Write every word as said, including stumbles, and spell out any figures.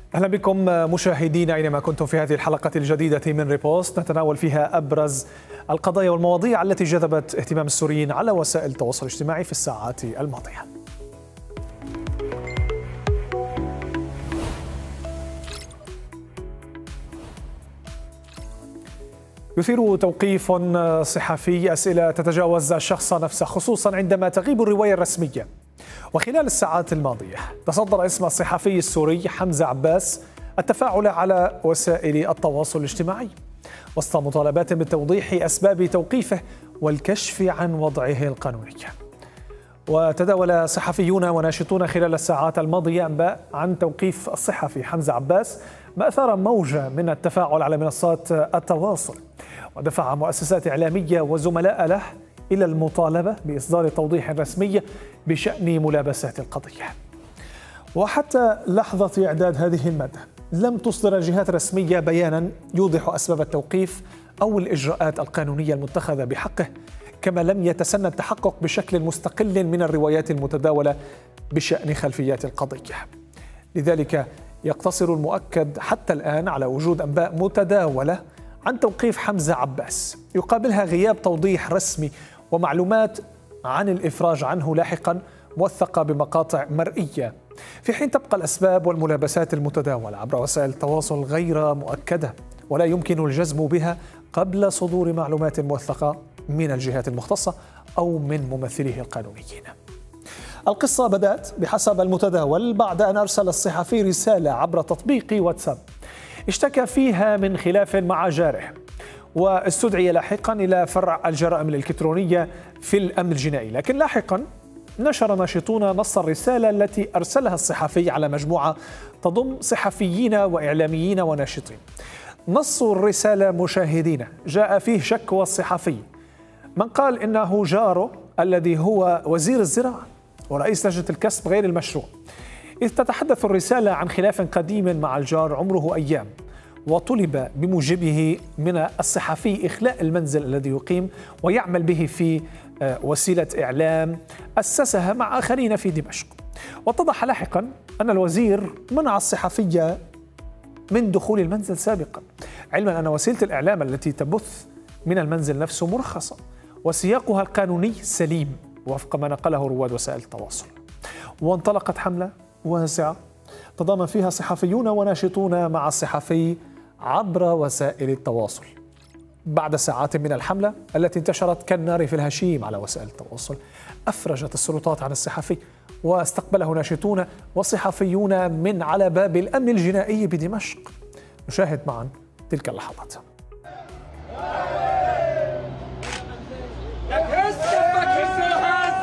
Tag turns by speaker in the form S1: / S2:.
S1: أهلا بكم مشاهدينا أينما كنتم في هذه الحلقة الجديدة من ريبوست، نتناول فيها أبرز القضايا والمواضيع التي جذبت اهتمام السوريين على وسائل التواصل الاجتماعي في الساعات الماضية. يثير توقيف صحفي أسئلة تتجاوز الشخص نفسه، خصوصا عندما تغيب الرواية الرسمية. وخلال الساعات الماضية تصدر اسم الصحفي السوري حمزة عباس التفاعل على وسائل التواصل الاجتماعي وسط مطالبات بتوضيح أسباب توقيفه والكشف عن وضعه القانوني. وتداول صحفيون وناشطون خلال الساعات الماضية أنباء عن توقيف الصحفي حمزة عباس، ما أثار موجة من التفاعل على منصات التواصل، ودفع مؤسسات إعلامية وزملاء له إلى المطالبة بإصدار توضيح رسمي بشأن ملابسات القضية. وحتى لحظة إعداد هذه المادة لم تصدر جهات رسمية بيانا يوضح أسباب التوقيف أو الإجراءات القانونية المتخذة بحقه، كما لم يتسنى التحقق بشكل مستقل من الروايات المتداولة بشأن خلفيات القضية. لذلك يقتصر المؤكد حتى الآن على وجود أنباء متداولة عن توقيف حمزة عباس يقابلها غياب توضيح رسمي ومعلومات عن الإفراج عنه لاحقا موثقة بمقاطع مرئية، في حين تبقى الأسباب والملابسات المتداولة عبر وسائل التواصل غير مؤكدة ولا يمكن الجزم بها قبل صدور معلومات موثقة من الجهات المختصة أو من ممثليه القانونيين. القصة بدأت بحسب المتداول بعد أن أرسل الصحفي رسالة عبر تطبيق واتساب اشتكى فيها من خلاف مع جاره، واستدعي لاحقا إلى فرع الجرائم الإلكترونية في الأمن الجنائي. لكن لاحقا نشر ناشطون نص الرسالة التي أرسلها الصحفي على مجموعة تضم صحفيين وإعلاميين وناشطين. نص الرسالة مشاهدين جاء فيه شكوى الصحفي من قال إنه جاره الذي هو وزير الزراعة ورئيس لجنة الكسب غير المشروع، إذ تتحدث الرسالة عن خلاف قديم مع الجار عمره أيام، وطلب بموجبه من الصحفي إخلاء المنزل الذي يقيم ويعمل به في وسيلة إعلام أسسها مع آخرين في دمشق. واتضح لاحقا أن الوزير منع الصحفية من دخول المنزل سابقا، علما أن وسيلة الإعلام التي تبث من المنزل نفسه مرخصة وسياقها القانوني سليم وفق ما نقله رواد وسائل التواصل. وانطلقت حملة واسعة تضامن فيها صحفيون وناشطون مع الصحفي عبر وسائل التواصل. بعد ساعات من الحملة التي انتشرت كالنار في الهشيم على وسائل التواصل، أفرجت السلطات عن الصحفي واستقبله ناشطون وصحفيون من على باب الأمن الجنائي بدمشق. نشاهد معا تلك اللحظات.